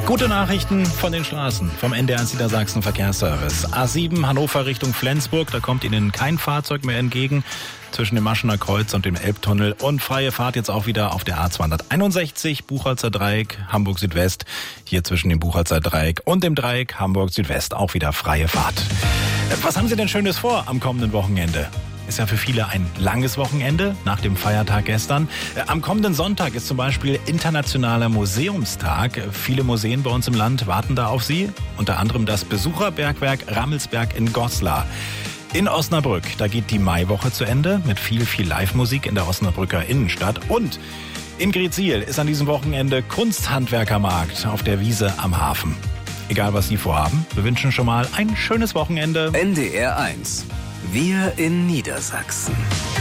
Gute Nachrichten von den Straßen vom NDR Niedersachsen Verkehrsservice. A7 Hannover Richtung Flensburg, da kommt Ihnen kein Fahrzeug mehr entgegen zwischen dem Maschener Kreuz und dem Elbtunnel. Und freie Fahrt jetzt auch wieder auf der A261 Buchholzer Dreieck Hamburg Südwest. Hier zwischen dem Buchholzer Dreieck und dem Dreieck Hamburg Südwest auch wieder freie Fahrt. Was haben Sie denn Schönes vor am kommenden Wochenende? Ist ja für viele ein langes Wochenende nach dem Feiertag gestern. Am kommenden Sonntag ist zum Beispiel Internationaler Museumstag. Viele Museen bei uns im Land warten da auf Sie. Unter anderem das Besucherbergwerk Rammelsberg in Goslar. In Osnabrück, da geht die Maiwoche zu Ende mit viel Live-Musik in der Osnabrücker Innenstadt. Und in Greetsiel ist an diesem Wochenende Kunsthandwerkermarkt auf der Wiese am Hafen. Egal, was Sie vorhaben, wir wünschen schon mal ein schönes Wochenende. NDR 1. Wir in Niedersachsen.